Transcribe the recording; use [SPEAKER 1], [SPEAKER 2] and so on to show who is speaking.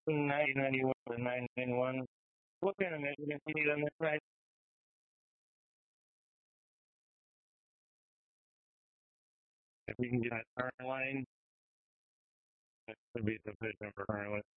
[SPEAKER 1] 991 to 991. What kind of measurements you need on this side? If we can get that turn line, that should be sufficient for currently.